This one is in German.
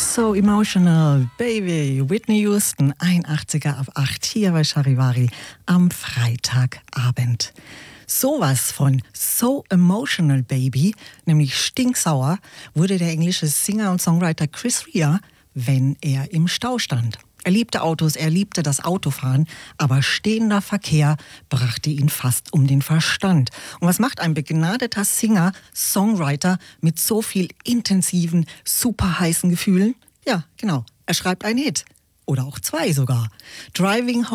So Emotional, Baby, Whitney Houston, 81er ab 8 hier bei Charivari am Freitagabend. Sowas von So Emotional Baby, nämlich stinksauer, wurde der englische Singer und Songwriter Chris Rea, wenn er im Stau stand. Er liebte Autos, er liebte das Autofahren, aber stehender Verkehr brachte ihn fast um den Verstand. Und was macht ein begnadeter Singer, Songwriter mit so viel intensiven, super heißen Gefühlen? Ja, genau, er schreibt einen Hit. Oder auch zwei sogar. Driving